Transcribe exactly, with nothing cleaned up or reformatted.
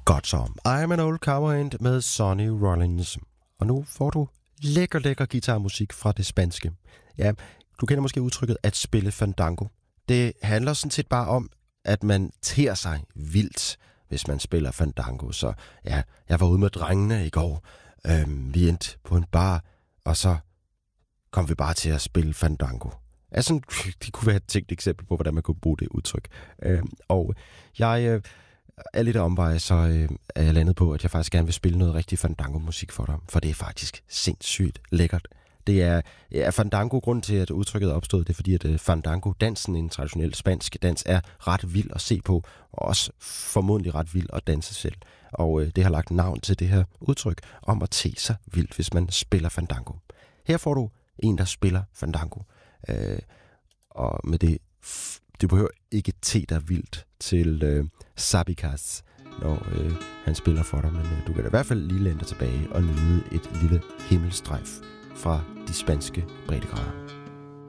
Godt så. I'm an Old Cowboy med Sonny Rollins. Og nu får du lækker, lækker guitarmusik fra det spanske. Ja, du kender måske udtrykket at spille fandango. Det handler sådan set bare om, at man ter sig vildt, hvis man spiller fandango. Så ja, jeg var ude med drengene i går. Øhm, vi endte på en bar, og så kom vi bare til at spille fandango. Altså, det kunne være et tænkt eksempel på, hvordan man kunne bruge det udtryk. Øhm, og jeg øh, er lidt af omveje, så øh, er jeg landet på, at jeg faktisk gerne vil spille noget rigtig fandango-musik for dig. For det er faktisk sindssygt lækkert. Det er, er fandango, grund til, at udtrykket er opstået, det er fordi, at uh, fandango, dansen, en traditionel spansk dans, er ret vild at se på, og også formodentlig ret vild at danse selv. Og uh, det har lagt navn til det her udtryk om at te sig vildt, hvis man spiller fandango. Her får du en, der spiller fandango. Uh, og med det, du behøver ikke te dig vildt til uh, Sabicas, når uh, han spiller for dig, men uh, du kan da i hvert fald lige læne dig tilbage og nyde et lille himmelstrejf fra de spanske breddegrader.